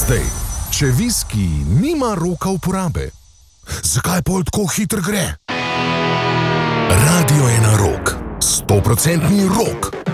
Dej, če viski nima roka uporabe, zakaj pol tako hitro gre? Radio je na rok, 100% rok.